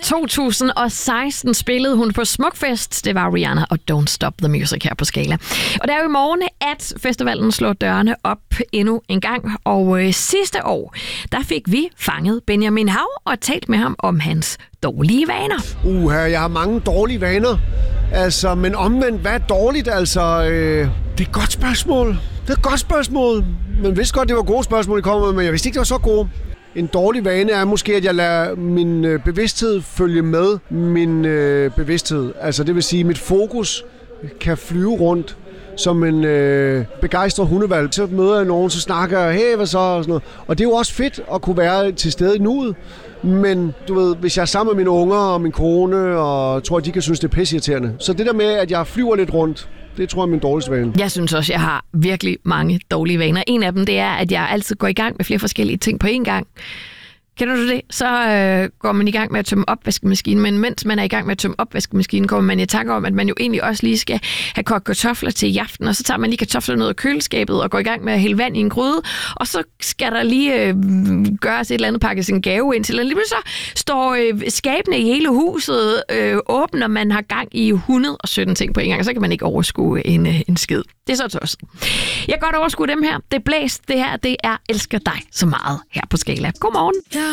2016 spillede hun på Smukfest. Det var Rihanna og Don't Stop the Music her på Skala. Og det er jo i morgen, at festivalen slår dørene op endnu en gang. Og sidste år, der fik vi fanget Benjamin Hav og talt med ham om hans dårlige vaner. Jeg har mange dårlige vaner. Altså, men omvendt, hvad er dårligt? Altså, det er et godt spørgsmål. Det er et godt spørgsmål. Men vidste godt, det var gode spørgsmål, I kom med, men jeg vidste ikke, det var så gode. En dårlig vane er måske, at jeg lader min bevidsthed følge med min bevidsthed. Altså, det vil sige, at mit fokus kan flyve rundt som en begejstret hundevalg. Så møder jeg nogen, så snakker jeg, hey, hvad så? Og sådan noget. Og det er jo også fedt at kunne være til stede i nuet. Men du ved, hvis jeg er sammen med mine unger og min kone, og tror, at de kan synes, det er pisseirriterende. Så det der med, at jeg flyver lidt rundt, det tror jeg er min dårligste vane. Jeg synes også, jeg har virkelig mange dårlige vaner. En af dem, det er, at jeg altid går i gang med flere forskellige ting på én gang. Kender du det? Så går man i gang med at tømme opvaskemaskinen, men mens man er i gang med at tømme opvaskemaskinen, kommer man i tanke om, at man jo egentlig også lige skal have kogt kartofler til i aften, og så tager man lige kartoflerne ud af køleskabet og går i gang med at hælde vand i en gryde, og så skal der lige gøres et eller andet, pakkes en gave ind til, og lige så står skabene i hele huset åbent, og man har gang i 117 ting på en gang, og så kan man ikke overskue en skid. Det er så tosset. Jeg kan godt overskue dem her. Det blæst, det her, det er Elsker dig så meget her på Skala. Godmorgen.